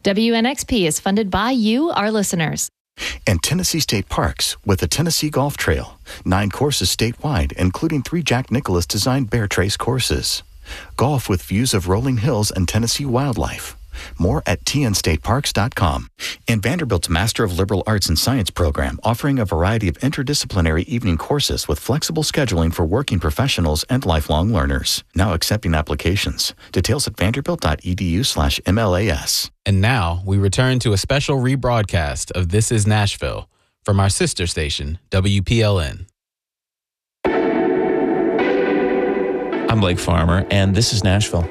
WNXP is funded by you, our listeners. And Tennessee State Parks with the Tennessee Golf Trail. 9 courses statewide, including 3 Jack Nicklaus designed Bear Trace courses. Golf with views of rolling hills and Tennessee wildlife. More at tnstateparks.com. And Vanderbilt's Master of Liberal Arts and Science program, offering a variety of interdisciplinary evening courses with flexible scheduling for working professionals and lifelong learners. Now accepting applications. Details at vanderbilt.edu/MLAS. And now we return to a special rebroadcast of This Is Nashville from our sister station, WPLN. I'm Blake Farmer, and this is Nashville.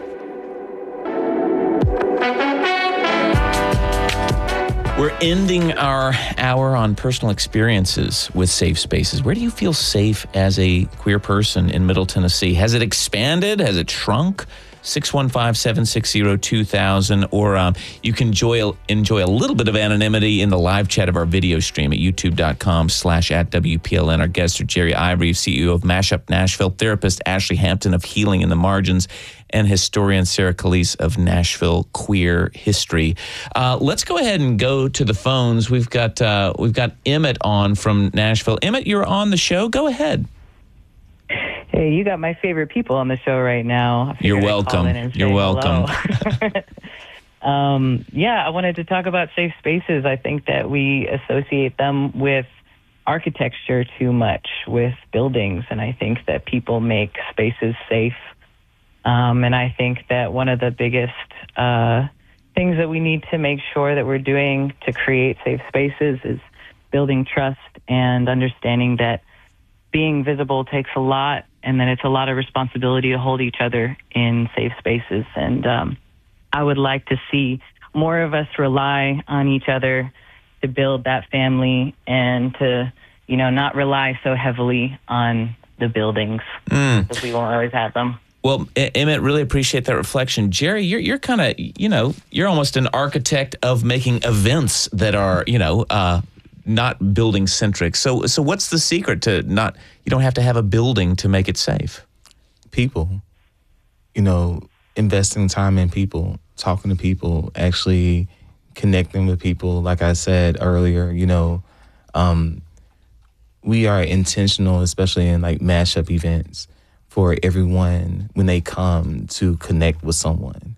We're ending our hour on personal experiences with safe spaces. Where do you feel safe as a queer person in Middle Tennessee? Has it expanded? Has it shrunk? 615-760-2000, or you can enjoy a little bit of anonymity in the live chat of our video stream at youtube.com/@WPLN. Our guests are Jerry Ivory, CEO of Mashup Nashville, therapist Ashley Hampton of Healing in the Margins, and historian Sarah Calise of Nashville Queer History. Let's go ahead and go to the phones. We've got Emmett on from Nashville. Emmett, you're on the show. Go ahead. Hey, you got my favorite people on the show right now. You're welcome. You're welcome. I wanted to talk about safe spaces. I think that we associate them with architecture too much, with buildings, and I think that people make spaces safe. And I think that one of the biggest things that we need to make sure that we're doing to create safe spaces is building trust and understanding that being visible takes a lot, and then it's a lot of responsibility to hold each other in safe spaces. And I would like to see more of us rely on each other to build that family and to, not rely so heavily on the buildings because we won't always have them. Well, Emmett, really appreciate that reflection. Jerry, you're kind of, you're almost an architect of making events that are, not building centric. So what's the secret to you don't have to have a building to make it safe? People, investing time in people, talking to people, actually connecting with people. Like I said earlier, we are intentional, especially in like mashup events, for everyone when they come to connect with someone.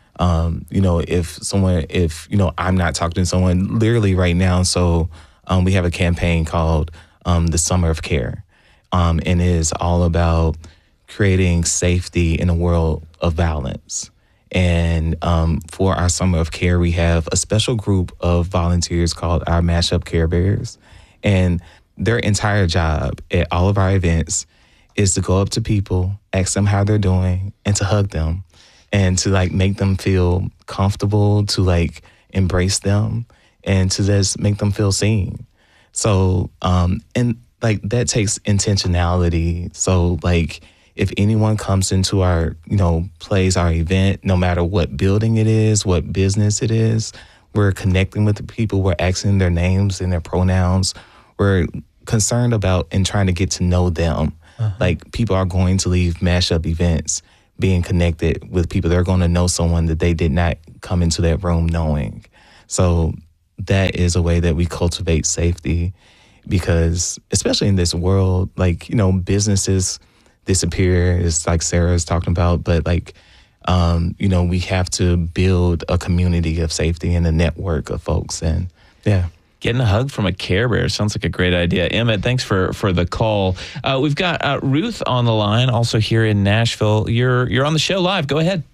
If I'm not talking to someone literally right now, so we have a campaign called the Summer of Care, and it is all about creating safety in a world of violence. And for our Summer of Care, we have a special group of volunteers called our Mashup Care Bears, and their entire job at all of our events is to go up to people, ask them how they're doing, and to hug them, and to make them feel comfortable, to embrace them, and to just make them feel seen. So, that takes intentionality. So, if anyone comes into our, plays our event, no matter what building it is, what business it is, we're connecting with the people, we're asking their names and their pronouns. We're concerned about and trying to get to know them. People are going to leave mashup events being connected with people. They're going to know someone that they did not come into that room knowing. So that is a way that we cultivate safety, because especially in this world, businesses disappear, it's like Sarah's talking about, but we have to build a community of safety and a network of folks. And getting a hug from a Care Bear sounds like a great idea. Emmett, thanks for the call. We've got Ruth on the line, also here in Nashville. You're on the show live. Go ahead.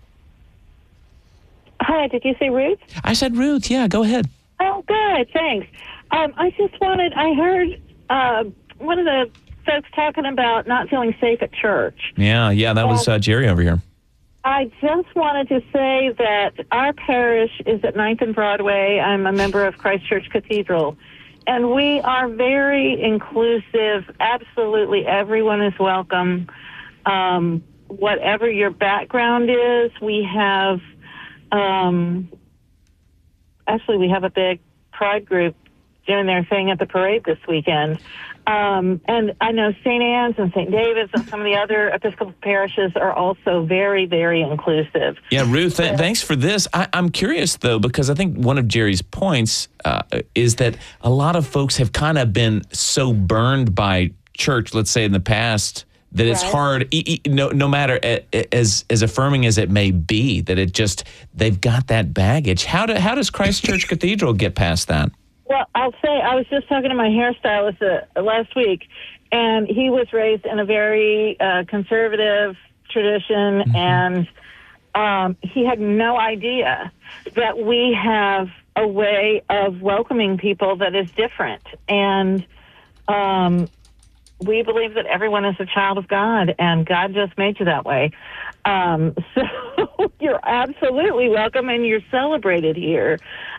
Hi, did you say Ruth? I said Ruth. Yeah, go ahead. Oh, good. Thanks. I heard one of the folks talking about not feeling safe at church. Yeah, that was Jerry over here. I just wanted to say that our parish is at 9th and Broadway. I'm a member of Christ Church Cathedral, and we are very inclusive. Absolutely everyone is welcome. Whatever your background is, we have we have a big pride group doing their thing at the parade this weekend. And I know St. Anne's and St. David's and some of the other Episcopal parishes are also very, very inclusive. Yeah, Ruth, thanks for this. I'm curious, though, because I think one of Jerry's points is that a lot of folks have kind of been so burned by church, let's say in the past, that it's hard, no matter as affirming as it may be, that it just, they've got that baggage. How does Christ Church Cathedral get past that? Well, I'll say, I was just talking to my hairstylist last week, and he was raised in a very conservative tradition, and he had no idea that we have a way of welcoming people that is different. And we believe that everyone is a child of God, and God just made you that way. So you're absolutely welcome, and you're celebrated here.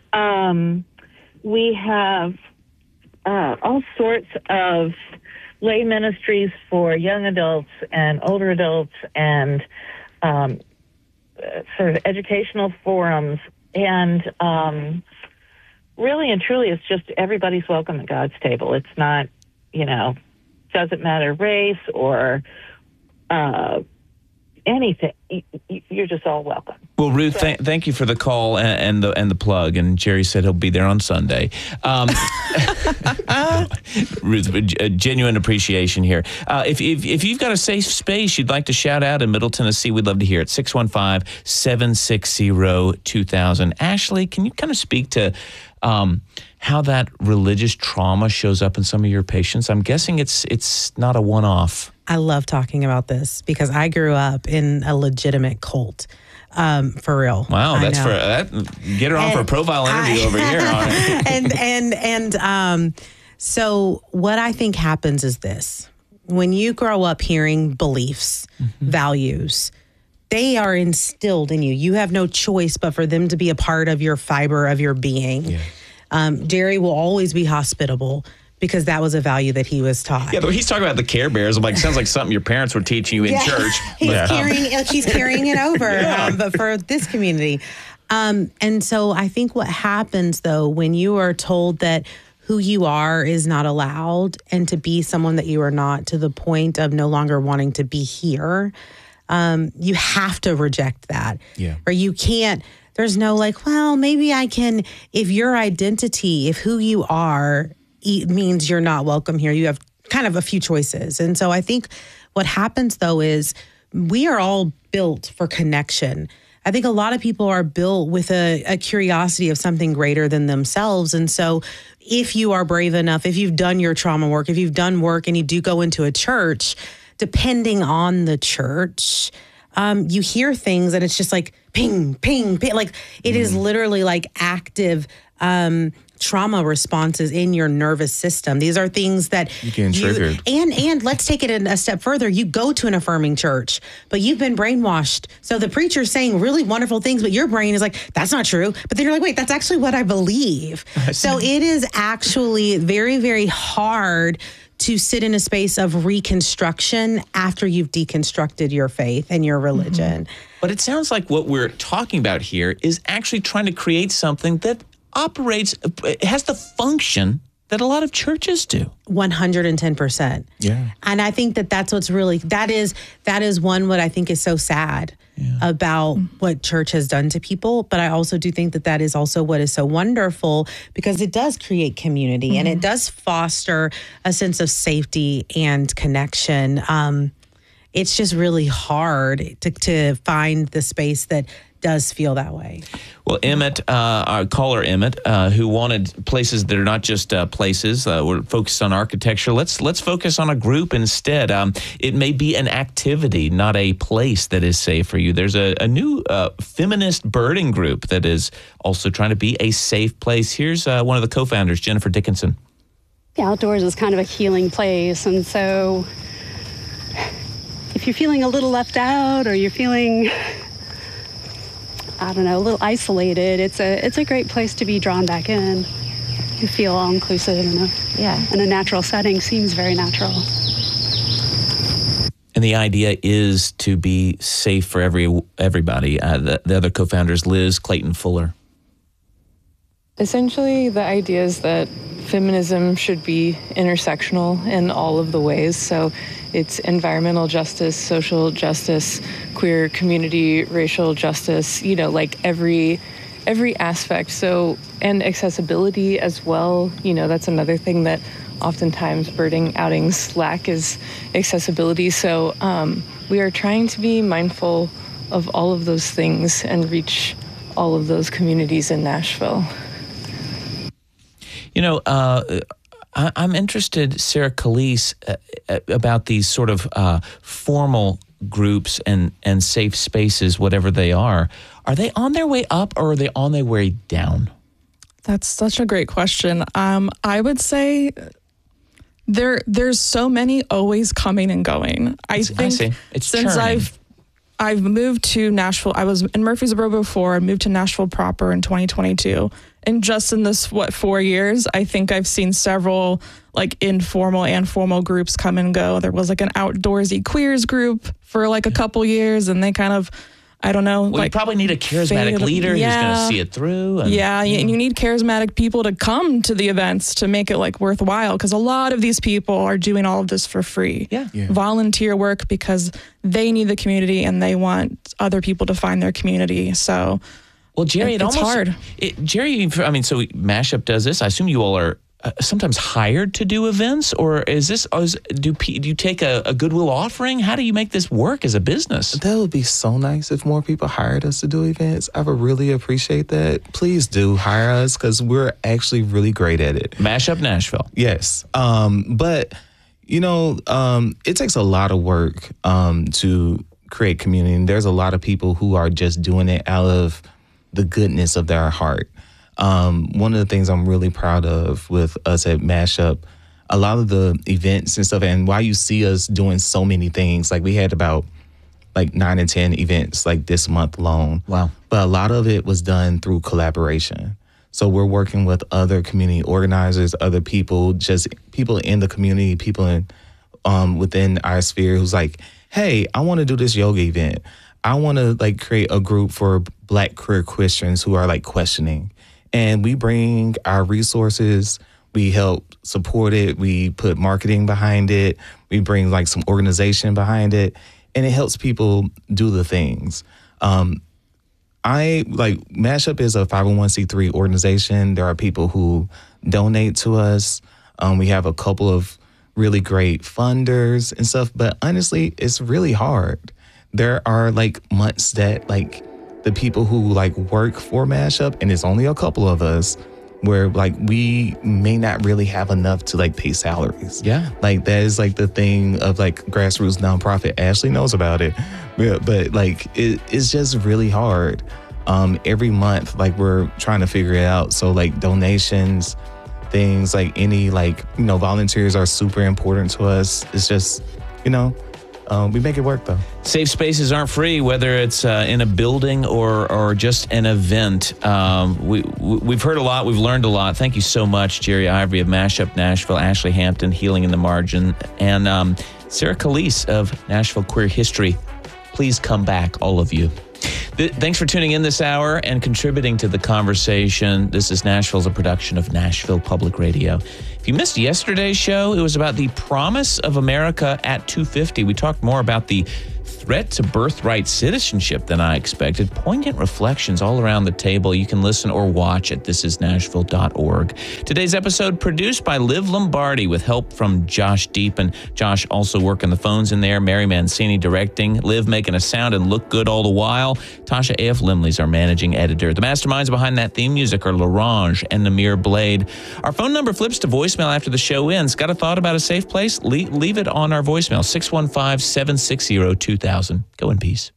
We have all sorts of lay ministries for young adults and older adults, and sort of educational forums. And really and truly, it's just everybody's welcome at God's table. It's not, doesn't matter race or anything. You're just all welcome. Well, Ruth, thank you for the call and the plug. And Jerry said he'll be there on Sunday. Ruth, genuine appreciation here. If you've got a safe space you'd like to shout out in Middle Tennessee, we'd love to hear it. 615-760-2000. Ashley, can you kind of speak to how that religious trauma shows up in some of your patients? I'm guessing it's not a one-off. I love talking about this because I grew up in a legitimate cult, for real. Wow, that's for that. Get her on for a profile interview over here. So what I think happens is this: when you grow up hearing beliefs, values, they are instilled in you. You have no choice but for them to be a part of your fiber of your being. Yeah. Jerry will always be hospitable, because that was a value that he was taught. Yeah, but he's talking about the Care Bears. I'm like, sounds like something your parents were teaching you in church. She's carrying it over, but for this community. And so I think what happens, though, when you are told that who you are is not allowed, and to be someone that you are not, to the point of no longer wanting to be here, you have to reject that. Yeah. Or you can't. There's no well, maybe I can, if your identity, if who you are, means you're not welcome here, you have kind of a few choices. And so I think what happens, though, is we are all built for connection. I think a lot of people are built with a curiosity of something greater than themselves. And so if you are brave enough, if you've done your trauma work, if you've done work and you do go into a church, depending on the church, you hear things and it's just like ping, ping, ping. Like it is literally like active trauma responses in your nervous system. These are things that you get triggered. And let's take it a step further. You go to an affirming church, but you've been brainwashed. So the preacher's saying really wonderful things, but your brain is like, that's not true. But then you're like, wait, that's actually what I believe. So it is actually very, very hard to sit in a space of reconstruction after you've deconstructed your faith and your religion. But it sounds like what we're talking about here is actually trying to create something that operates, it has the function that a lot of churches do. 110%. Yeah. And I think that's what's really, that is one, what I think is so sad about what church has done to people. But I also do think that is also what is so wonderful, because it does create community and it does foster a sense of safety and connection. It's just really hard to find the space that does feel that way. Well, Emmett, our caller Emmett, who wanted places that are not just places, we're focused on architecture. Let's focus on a group instead. It may be an activity, not a place that is safe for you. There's a new feminist birding group that is also trying to be a safe place. Here's one of the co-founders, Jennifer Dickinson. The outdoors is kind of a healing place, and so if you're feeling a little left out or you're feeling, I don't know, a little isolated, it's a great place to be drawn back in. You feel all inclusive in a natural setting. Seems very natural. And the idea is to be safe for everybody. The other co-founder is Liz Clayton Fuller. Essentially, the idea is that feminism should be intersectional in all of the ways. So it's environmental justice, social justice, queer community, racial justice, like every aspect. So, and accessibility as well. That's another thing that oftentimes birding outings lack is accessibility. So we are trying to be mindful of all of those things and reach all of those communities in Nashville. I'm interested, Sarah Calise, about these sort of formal groups and safe spaces, whatever they are. Are they on their way up or are they on their way down? That's such a great question. I would say there's so many always coming and going. I think it's since churning. I've moved to Nashville. I was in Murfreesboro before. I moved to Nashville proper in 2022. And just in this, 4 years, I think I've seen several like informal and formal groups come and go. There was like an outdoorsy queers group for like a couple years, and they kind of, I don't know. Well, you probably need a charismatic leader who's going to see it through. And you need charismatic people to come to the events to make it like worthwhile, because a lot of these people are doing all of this for free. Volunteer work because they need the community and they want other people to find their community. So, well, Jerry, it's hard. Jerry, so Mashup does this. I assume you all are sometimes hired to do events, or is this? Do you take a goodwill offering? How do you make this work as a business? That would be so nice if more people hired us to do events. I would really appreciate that. Please do hire us because we're actually really great at it. Mashup Nashville. Yes, but it takes a lot of work to create community. And there's a lot of people who are just doing it out of the goodness of their heart. One of the things I'm really proud of with us at Mashup, a lot of the events and stuff, and why you see us doing so many things, like we had about 9 and 10 events like this month alone. Wow. But a lot of it was done through collaboration. So we're working with other community organizers, other people, just people in the community, people in within our sphere who's like, hey, I want to do this yoga event. I want to create a group for Black queer Christians who are questioning. And we bring our resources, we help support it, we put marketing behind it, we bring some organization behind it, and it helps people do the things. Mashup is a 501c3 organization. There are people who donate to us. We have a couple of really great funders and stuff, but honestly, it's really hard. There are months that the people who work for Mashup, and it's only a couple of us, where we may not really have enough to pay salaries. Yeah. That is the thing of grassroots nonprofit. Ashley knows about it. But it's just really hard. Every month, we're trying to figure it out. So donations, things any volunteers are super important to us. It's just, we make it work though. Safe spaces aren't free, whether it's in a building or just an event. We've heard a lot. We've learned a lot. Thank you so much, Jerry Ivory of Mashup Nashville, Ashley Hampton, Healing in the Margin, and Sarah Calise of Nashville Queer History. Please come back, all of you. Thanks for tuning in this hour and contributing to the conversation. This is Nashville's a production of Nashville Public Radio. If you missed yesterday's show, it was about the promise of America at 250. We talked more about the threat to birthright citizenship than I expected. Poignant reflections all around the table. You can listen or watch at thisisnashville.org. Today's episode produced by Liv Lombardi with help from Josh Deepen. Josh also working the phones in there. Mary Mancini directing. Liv making us sound and look good all the while. Tasha A.F. Limley's our managing editor. The masterminds behind that theme music are Larange and Namir Blade. Our phone number flips to voicemail after the show ends. Got a thought about a safe place? Leave it on our voicemail, 615-760-2000. Go in peace.